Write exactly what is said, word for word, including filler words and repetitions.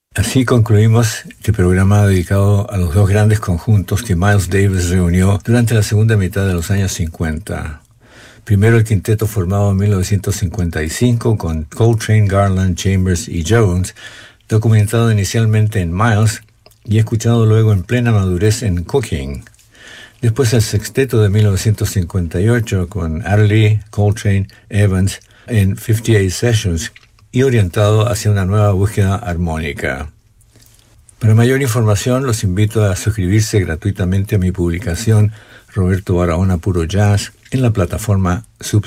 Así concluimos este programa dedicado a los dos grandes conjuntos que Miles Davis reunió durante la segunda mitad de los años cincuenta. Primero el quinteto formado en mil novecientos cincuenta y cinco con Coltrane, Garland, Chambers y Jones, documentado inicialmente en Miles y escuchado luego en plena madurez en Cooking. Después el sexteto de mil novecientos cincuenta y ocho con Adderley, Coltrane, Evans en cincuenta y ocho Sessions y orientado hacia una nueva búsqueda armónica. Para mayor información los invito a suscribirse gratuitamente a mi publicación Roberto Barahona Puro Jazz en la plataforma Substack.